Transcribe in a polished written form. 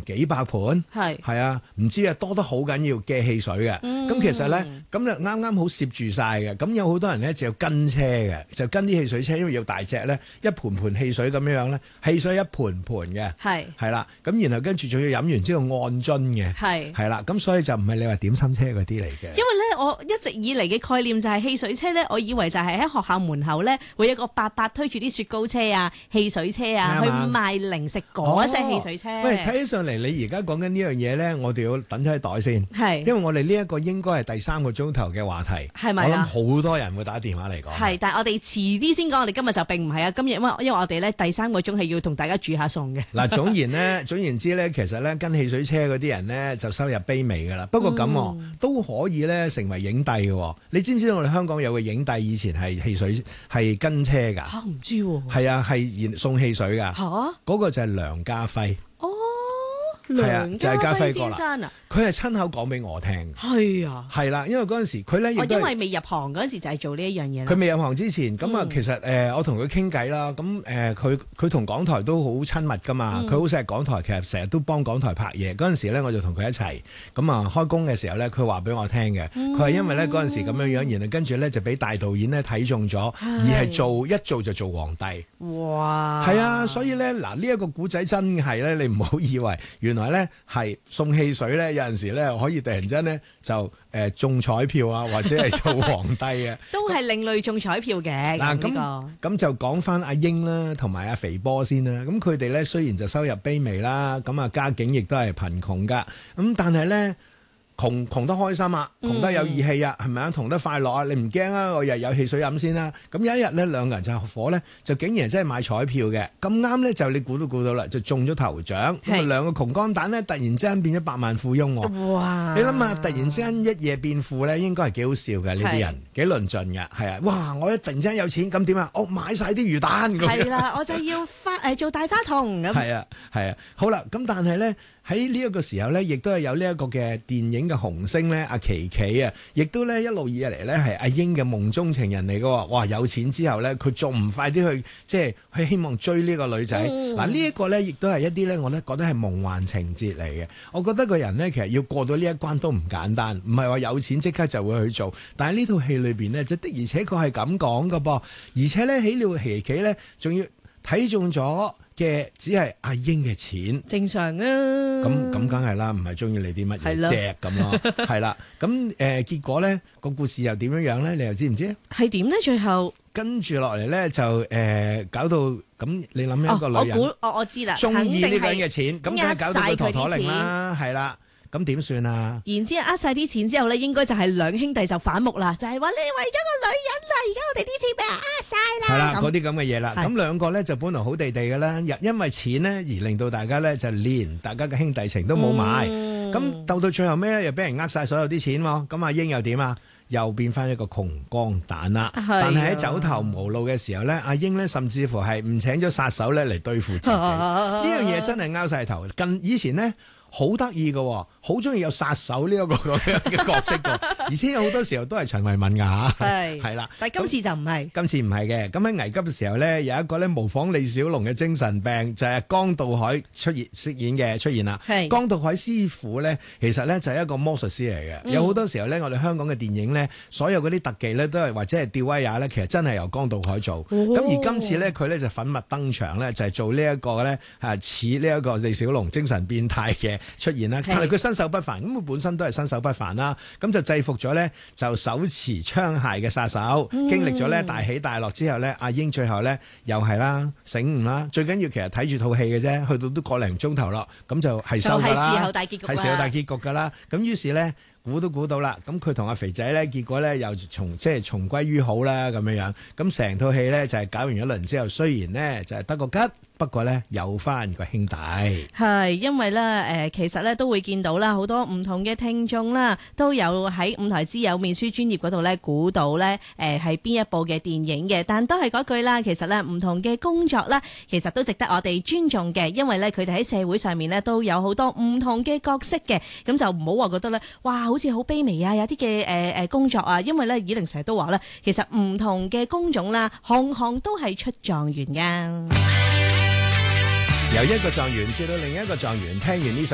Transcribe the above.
幾百盤，係啊，唔知啊多得好緊要嘅汽水嘅。咁其實咧，咁就啱啱好攝住晒嘅。咁有好多人咧就跟車嘅，就跟啲汽水車，因為要大隻咧，一盤汽水咁樣咧，汽水一盤嘅，係啦。咁然後跟住仲要飲完之後按樽嘅，係啦。咁所以就唔係你話點心車嗰啲嚟嘅。 因為咧，我一直以嚟嘅概念就係汽水車咧，我以為就係喺學校門口咧會有個伯伯推住啲雪糕車啊、汽水車啊去賣零食嗰隻汽水車。 喂，睇起上嚟你而家講緊呢樣嘢咧，我哋要等咗喺袋先，因為我哋呢一個應該係第3個鐘頭嘅話題，係咪啊？我諗好多人會打電話嚟講。係，但係我哋遲啲先講，我哋今日就並唔係啊。今日因為我哋咧第3個鐘係要同大家煮下餸嘅。嗱，總言之咧，其實咧跟汽水車嗰啲人咧就收入卑微噶啦。不過咁都可以咧成為影帝嘅。你知唔知道我哋香港有個影帝以前係汽水係跟車㗎？嚇，唔知喎。係啊，係送汽水㗎。嚇，嗰個就係梁家輝。係啊，就係家輝哥啦。佢係親口講俾我聽。係啊，係啦，因為嗰陣時佢咧，因為未入行嗰陣時就係做呢一樣嘢。佢未入行之前，咁啊，其實我同佢傾偈啦。咁佢同港台都好親密噶嘛。佢好錫港台，其實成日都幫港台拍嘢。嗰陣時咧，我就同佢一齊咁啊開工嘅時候咧，佢話俾我聽嘅。佢係因為咧嗰陣時咁樣樣，然後跟住咧就俾大導演咧睇中咗，而係一做就做皇帝。哇！係啊，所以咧嗱，呢一個古仔真係咧，你唔好以為原來咧係送汽水咧，有陣時咧可以突然之間咧就中彩票啊，或者係做皇帝啊，都係另類中彩票嘅。嗱咁就講翻阿英啦，同埋阿肥波先啦。咁佢哋咧雖然就收入卑微啦，咁啊家境亦都係貧窮噶，咁但係咧。窮得開心啊，窮得有義氣啊，係咪啊？窮得快樂啊！你唔驚啊？我日有汽水飲先啦。咁有一日咧，兩個人就合夥咧，就竟然真係買彩票嘅。咁啱咧，就你估都估到啦，就中咗頭獎。咁啊，兩個窮光蛋咧，突然之間變咗百萬富翁喎。哇！你諗下，突然之間一夜變富咧，應該係幾好笑嘅呢啲人，幾論盡嘅，係啊！哇！我一突然之間有錢，咁點啊？我買晒啲魚蛋咁。係啦，我就要做大花筒咁。係啊，好啦，咁但係咧。喺呢一個時候咧，亦都係有呢一個嘅電影嘅紅星咧，阿琪琪啊，亦都咧一路以嚟咧係阿英嘅夢中情人嚟嘅。哇！有錢之後咧，佢仲唔快啲去即係去希望追呢個女仔？嗱，呢一個咧，亦都係一啲咧，我咧覺得係夢幻情節嚟嘅。我覺得個人咧，其實要過到呢一關都唔簡單，唔係話有錢即刻就會去做。但係呢套戲裏邊呢，就的而且確係咁講㗎噃，而且咧喺呢個琪琪咧，仲要睇中咗嘅只係阿英嘅錢，正常啊。咁梗係啦，唔係中意你啲乜嘢隻咁咯，係啦。咁結果咧個故事又點樣樣咧？你又知唔知？係點咧？最後跟住落嚟咧就搞到咁，你諗一個女人，我知啦，中意呢個人嘅錢，咁梗係搞到佢陀陀令啦，係啦。咁點算啊？然之後呃晒啲錢之後咧，應該就係兩兄弟就反目啦，就係話你為咗個女人啦，而家我哋啲錢俾人呃晒啦。係啦，嗰啲咁嘅嘢啦。咁兩個咧就本來好地地嘅啦，因為錢咧而令到大家咧就連大家嘅兄弟情都冇埋。咁鬥到最後尾又俾人呃晒所有啲錢喎。咁阿英又點啊？又變翻一個窮光蛋啦。但係喺走投無路嘅時候咧，阿英咧甚至乎係唔請咗殺手咧嚟對付自己。呢樣嘢真係拗晒頭。近以前呢。好得意嘅，好中意有殺手呢一個咁樣嘅角色嘅，而且有好多時候都係陳慧敏㗎嚇，係啦。但係今次就唔係，今次唔係嘅。咁喺危急嘅時候咧，有一個咧模仿李小龍嘅精神病，就係江道海出現啦。江道海師傅咧，其實咧就係一個魔術師嚟嘅。有好多時候咧，我哋香港嘅電影咧，所有嗰啲特技咧都係或者係吊威亞咧，其實真係由江道海做。咁而今次咧，佢咧就粉墨登場咧，就係做呢一個咧似呢一個李小龍精神變態嘅出現啦，但係佢身手不凡，咁佢本身都係身手不凡啦，咁就制服咗咧就手持槍械嘅殺手，經歷咗咧大起大落之後咧，阿英最後咧又係啦醒悟啦，最緊要其實睇住套戲嘅啫，去到都個零鐘頭咯，咁就係收㗎啦，係時候大結局啦，係時候大結局㗎啦，咁於是咧估都估到啦，咁佢同阿肥仔咧結果咧又重歸於好啦咁樣樣，咁成套戲咧就係搞完一輪之後，雖然咧就係得個吉。不過咧有翻個兄弟，係因為咧其實咧都會見到啦，好多唔同嘅聽眾啦，都有喺舞台之友面書專頁嗰度咧估到咧係邊一部嘅電影嘅，但都係嗰句啦，其實咧唔同嘅工作啦，其實都值得我哋尊重嘅，因為咧佢哋喺社會上面咧都有好多唔同嘅角色嘅，咁就唔好話覺得咧，哇好似好卑微啊，有啲嘅工作啊，因為咧以玲成日都話咧，其實唔同嘅工種啦，行行都係出狀元噶。由一個狀元至到另一個狀元，聽完呢首